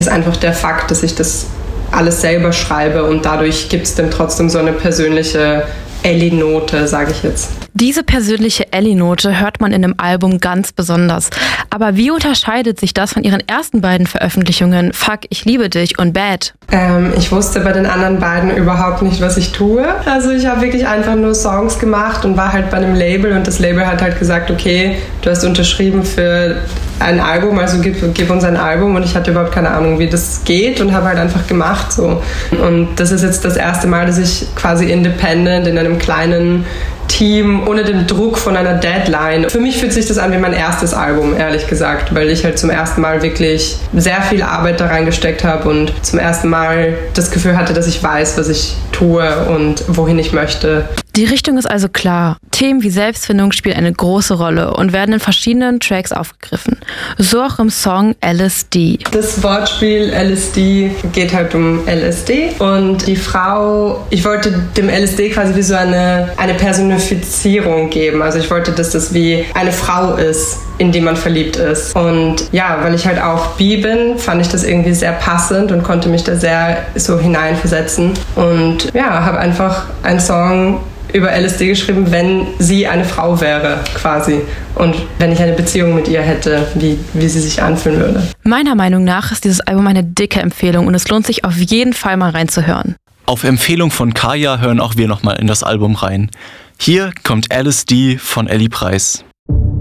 ist einfach der Fakt, dass ich das alles selber schreibe und dadurch gibt es dann trotzdem so eine persönliche Ellie-Note, sage ich jetzt. Diese persönliche Ellie-Note hört man in dem Album ganz besonders. Aber wie unterscheidet sich das von ihren ersten beiden Veröffentlichungen, Fuck, ich liebe dich und Bad? Ich wusste bei den anderen beiden überhaupt nicht, was ich tue. Also ich habe wirklich einfach nur Songs gemacht und war halt bei einem Label und das Label hat halt gesagt, okay, du hast unterschrieben für ein Album, also gib uns ein Album und ich hatte überhaupt keine Ahnung, wie das geht und habe halt einfach gemacht so. Und das ist jetzt das erste Mal, dass ich quasi independent in einem kleinen Team, ohne den Druck von einer Deadline. Für mich fühlt sich das an wie mein erstes Album, ehrlich gesagt, weil ich halt zum ersten Mal wirklich sehr viel Arbeit da reingesteckt habe und zum ersten Mal das Gefühl hatte, dass ich weiß, was ich tue und wohin ich möchte. Die Richtung ist also klar. Themen wie Selbstfindung spielen eine große Rolle und werden in verschiedenen Tracks aufgegriffen. So auch im Song LSD. Das Wortspiel LSD geht halt um LSD und die Frau, ich wollte dem LSD quasi wie so eine Personifizierung geben. Also ich wollte, dass das wie eine Frau ist, in die man verliebt ist. Und ja, weil ich halt auch bi bin, fand ich das irgendwie sehr passend und konnte mich da sehr so hineinversetzen. Und ja, habe einfach einen Song über LSD geschrieben, wenn sie eine Frau wäre, quasi. Und wenn ich eine Beziehung mit ihr hätte, wie sie sich anfühlen würde. Meiner Meinung nach ist dieses Album eine dicke Empfehlung und es lohnt sich auf jeden Fall mal reinzuhören. Auf Empfehlung von Kaya hören auch wir nochmal in das Album rein. Hier kommt LSD von Ellie Preis.